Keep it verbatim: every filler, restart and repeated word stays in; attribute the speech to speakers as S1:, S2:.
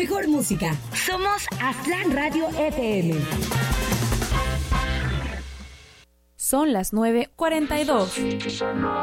S1: mejor música. Somos Aztlán Radio F M.
S2: Son las nueve cuarenta y dos.